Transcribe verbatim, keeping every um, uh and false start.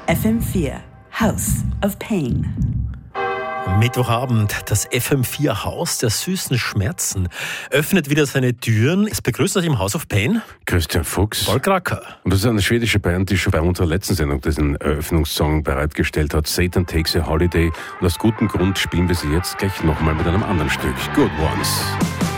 F M vier, House of Pain. Mittwochabend, das F M vier Haus der süßen Schmerzen öffnet wieder seine Türen. Es begrüßt euch im House of Pain Christian Fuchs. Paul Kracker. Und das ist eine schwedische Band, die schon bei unserer letzten Sendung diesen Eröffnungssong bereitgestellt hat. Satan Takes a Holiday. Und aus gutem Grund spielen wir sie jetzt gleich nochmal mit einem anderen Stück. Good Ones.